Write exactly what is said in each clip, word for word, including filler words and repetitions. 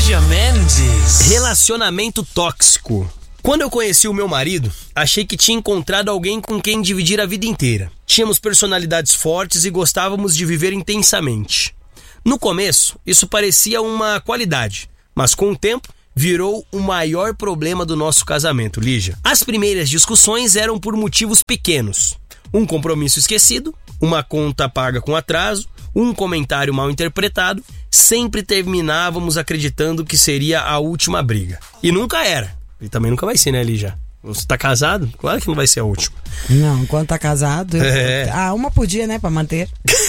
Lígia Mendes. Relacionamento tóxico. Quando eu conheci o meu marido, achei que tinha encontrado alguém com quem dividir a vida inteira. Tínhamos personalidades fortes e gostávamos de viver intensamente. No começo, isso parecia uma qualidade, mas com o tempo, virou o maior problema do nosso casamento, Lígia. As primeiras discussões eram por motivos pequenos. Um compromisso esquecido, uma conta paga com atraso, um comentário mal interpretado. Sempre terminávamos acreditando que seria a última briga. E nunca era. E também nunca vai ser, né, Lígia? Você tá casado? Claro que não vai ser a última. Não, enquanto tá casado... É. Ah, uma por dia, né, pra manter.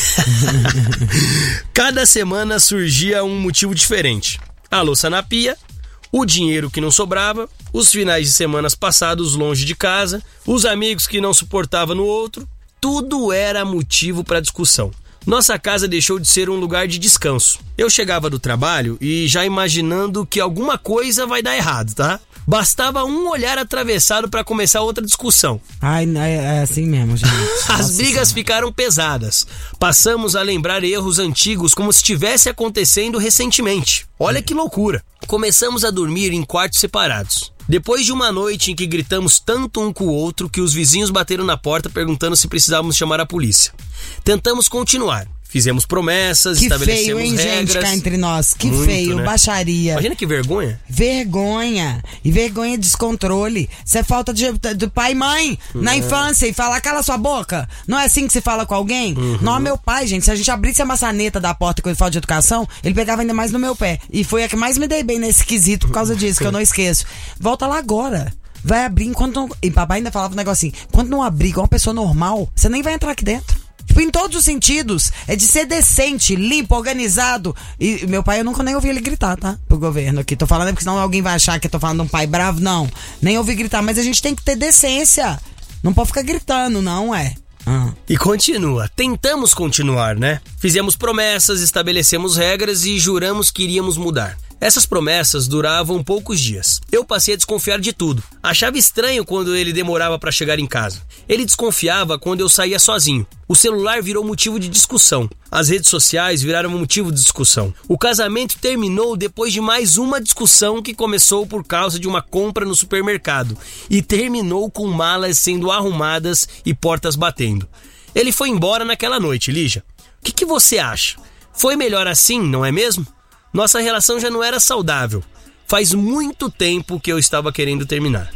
Cada semana surgia um motivo diferente. A louça na pia, o dinheiro que não sobrava, os finais de semanas passados longe de casa, os amigos que não suportava no outro. Tudo era motivo para discussão. Nossa casa deixou de ser um lugar de descanso. Eu chegava do trabalho e já imaginando que alguma coisa vai dar errado, tá? Bastava um olhar atravessado para começar outra discussão. Ai, é assim mesmo, gente. As Nossa brigas senhora. ficaram pesadas. Passamos a lembrar erros antigos como se estivesse acontecendo recentemente. Olha que loucura. Começamos a dormir em quartos separados. Depois de uma noite em que gritamos tanto um com o outro que os vizinhos bateram na porta perguntando se precisávamos chamar a polícia. Tentamos continuar. Fizemos promessas, Que estabelecemos feio, hein, regras. gente, cá entre nós. Que Muito, feio, né? baixaria. Imagina que vergonha. Vergonha. E vergonha é descontrole. Isso é falta de, de pai e mãe na É. infância. E falar, cala sua boca. Não é assim que se fala com alguém? Uhum. Não, meu pai, gente, se a gente abrisse a maçaneta da porta com ele falta de educação, ele pegava ainda mais no meu pé. E foi a que mais me dei bem nesse quesito por causa disso, que eu não esqueço. Volta lá agora. Vai abrir enquanto não... E papai ainda falava um negocinho. Quando não abrir com uma pessoa normal, você nem vai entrar aqui dentro. Tipo, em todos os sentidos. É de ser decente, limpo, organizado. E meu pai, eu nunca nem ouvi ele gritar, tá? Pro governo aqui. Tô falando porque senão alguém vai achar que eu tô falando de um pai bravo. Não. Nem ouvi gritar. Mas a gente tem que ter decência. Não pode ficar gritando, não é? Ah. E continua. Tentamos continuar, né? Fizemos promessas, estabelecemos regras e juramos que iríamos mudar. Essas promessas duravam poucos dias. Eu passei a desconfiar de tudo. Achava estranho quando ele demorava para chegar em casa. Ele desconfiava quando eu saía sozinho. O celular virou motivo de discussão. As redes sociais viraram motivo de discussão. O casamento terminou depois de mais uma discussão que começou por causa de uma compra no supermercado e terminou com malas sendo arrumadas e portas batendo. Ele foi embora naquela noite, Lígia. O que, que você acha? Foi melhor assim, não é mesmo? Nossa relação já não era saudável. Faz muito tempo que eu estava querendo terminar.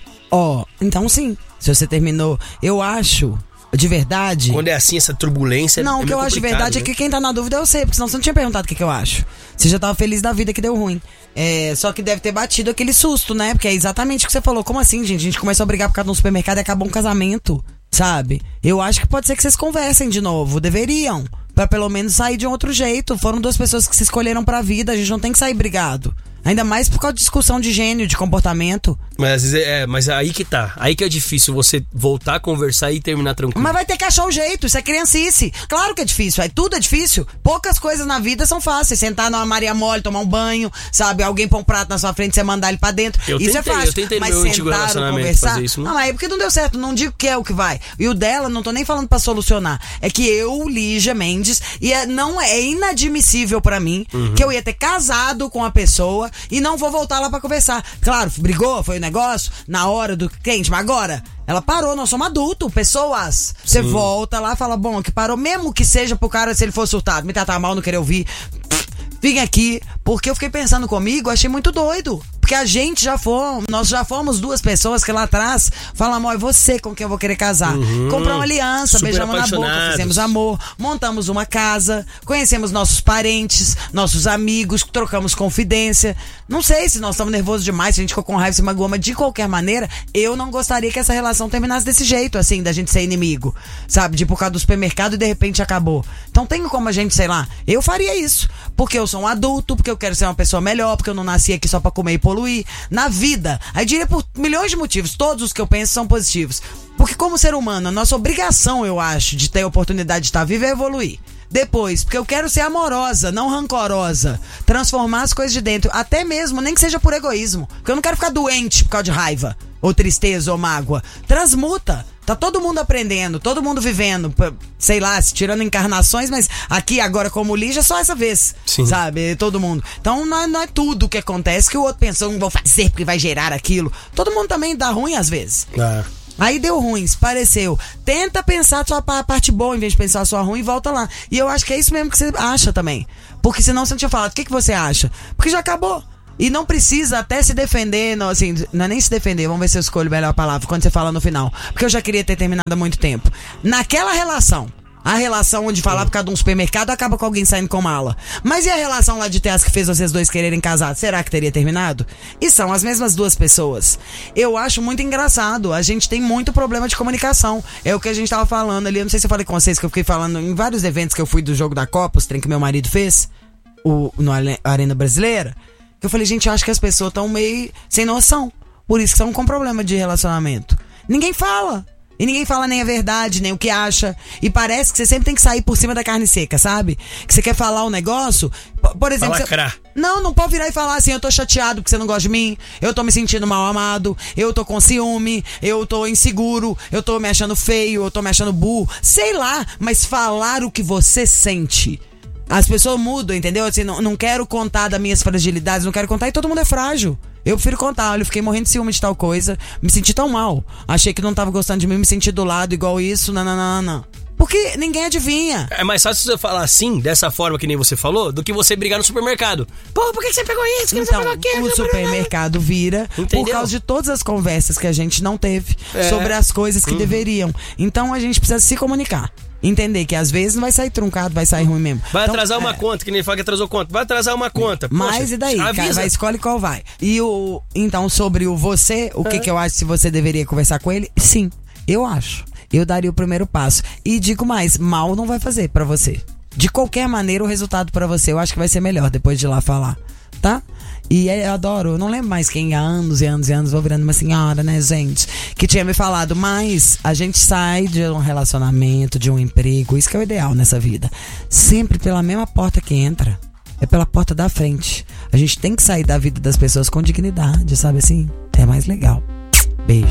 Ó, oh, então sim. Se você terminou, eu acho, de verdade... Quando é assim, essa turbulência... Não, é o que eu acho de verdade, né? É que quem tá na dúvida eu sei, porque senão você não tinha perguntado o que, que eu acho. Você já tava feliz da vida que deu ruim. É, só que deve ter batido aquele susto, né? Porque é exatamente o que você falou. Como assim, gente? A gente começou a brigar por causa de um supermercado e acabou um casamento, sabe? Eu acho que pode ser que vocês conversem de novo. Deveriam. Pra pelo menos sair de um outro jeito. Foram duas pessoas que se escolheram pra vida. A gente não tem que sair brigado. Ainda mais por causa de discussão de gênio, de comportamento. Mas, é, mas aí que tá. Aí que é difícil você voltar a conversar e terminar tranquilo. Mas vai ter que achar o jeito. Isso é criancice. Claro que é difícil. Aí tudo é difícil. Poucas coisas na vida são fáceis. Sentar numa Maria Mole, tomar um banho, sabe? Alguém põe um prato na sua frente e você mandar ele pra dentro. Eu isso tentei, é fácil. eu tentei no mas meu antigo relacionamento conversar, fazer isso. Não, não, é porque não deu certo. Não digo que é o que vai. E o dela, não tô nem falando pra solucionar. É que eu, Lígia Mendes, e é, não é inadmissível pra mim uhum. que eu ia ter casado com a pessoa e não vou voltar lá pra conversar. Claro, brigou, foi o um negócio, na hora do quente, mas agora, ela parou, nós somos adultos, pessoas. Você volta lá e fala, bom, que parou, mesmo que seja pro cara, se ele for surtado, me tratar mal, não querer ouvir, vim aqui, porque eu fiquei pensando comigo, achei muito doido. Porque a gente já fomos, nós já fomos duas pessoas que lá atrás falam, amor, é você com quem eu vou querer casar. Uhum. Compramos uma aliança, Super beijamos na boca, fizemos amor, montamos uma casa, conhecemos nossos parentes, nossos amigos, trocamos confidência. Não sei se nós estamos nervosos demais, se a gente ficou com raiva, se magoou, mas de qualquer maneira, eu não gostaria que essa relação terminasse desse jeito, assim, da gente ser inimigo, sabe? De por causa do supermercado e de repente acabou. Então tem como a gente, sei lá, eu faria isso, porque eu sou um adulto, porque eu quero ser uma pessoa melhor, porque eu não nasci aqui só pra comer e poluir na vida. Aí diria por milhões de motivos, todos os que eu penso são positivos. Porque como ser humano, a nossa obrigação, eu acho, de ter a oportunidade de estar vivo é evoluir. Depois, porque eu quero ser amorosa, não rancorosa. Transformar as coisas de dentro, até mesmo, nem que seja por egoísmo. Porque eu não quero ficar doente por causa de raiva, ou tristeza, ou mágoa. Transmuta. Tá todo mundo aprendendo, todo mundo vivendo, sei lá, se tirando encarnações, mas aqui agora como Lígia, só essa vez, Sim. sabe? Todo mundo. Então não é, não é tudo que acontece que o outro pensou, não vou fazer porque vai gerar aquilo. Todo mundo também dá ruim às vezes. É. Aí deu ruim, se pareceu. Tenta pensar a sua parte boa em vez de pensar a sua ruim e volta lá. E eu acho que é isso mesmo que você acha também. Porque senão você não tinha falado, o que, que você acha? Porque já acabou. E não precisa até se defender, não, assim, não é nem se defender, vamos ver se eu escolho a melhor palavra quando você fala no final. Porque eu já queria ter terminado há muito tempo. Naquela relação, a relação onde falar por causa de um supermercado acaba com alguém saindo com mala. Mas e a relação lá de teatro que fez vocês dois quererem casar? Será que teria terminado? E são as mesmas duas pessoas. Eu acho muito engraçado. A gente tem muito problema de comunicação. É o que a gente tava falando ali. Eu não sei se eu falei com vocês que eu fiquei falando em vários eventos que eu fui do jogo da Copa, os trem que meu marido fez, o, no Arena Brasileira. Eu falei, gente, eu acho que as pessoas estão meio sem noção. Por isso que estão com problema de relacionamento. Ninguém fala. E ninguém fala nem a verdade, nem o que acha. E parece que você sempre tem que sair por cima da carne seca, sabe? Que você quer falar um negócio, por exemplo... Você... Não, não pode virar e falar assim, eu tô chateado porque você não gosta de mim, eu tô me sentindo mal amado, eu tô com ciúme, eu tô inseguro, eu tô me achando feio, eu tô me achando burro. Sei lá, mas falar o que você sente... As pessoas mudam, entendeu? Assim, não, não quero contar das minhas fragilidades, não quero contar, e todo mundo é frágil. Eu prefiro contar, olha, eu fiquei morrendo de ciúme de tal coisa, me senti tão mal, achei que não tava gostando de mim, me senti do lado igual isso, não, não, não, não. Porque ninguém adivinha. É mais fácil você falar assim, dessa forma que nem você falou, do que você brigar no supermercado. Pô, por que você pegou isso? Então, você pegou aquilo? O supermercado vira Entendeu? Por causa de todas as conversas que a gente não teve é. sobre as coisas que uhum. deveriam. Então a gente precisa se comunicar. Entender que às vezes não vai sair truncado, vai sair ruim mesmo. Vai então, atrasar uma é, conta, que nem fala que atrasou conta. Vai atrasar uma conta. Mas Poxa, e daí? Avisa. Vai, escolhe qual vai. E o então, sobre o você, o que, é. que eu acho se você deveria conversar com ele? Sim, eu acho. Eu daria o primeiro passo. E digo mais, mal não vai fazer pra você. De qualquer maneira, o resultado pra você eu acho que vai ser melhor depois de ir lá falar. Tá? E eu adoro, eu não lembro mais quem há anos e anos e anos, vou virando uma senhora, né, gente? Que tinha me falado, mas a gente sai de um relacionamento, de um emprego, isso que é o ideal nessa vida. Sempre pela mesma porta que entra. É pela porta da frente. A gente tem que sair da vida das pessoas com dignidade, sabe assim? É mais legal. Beijo.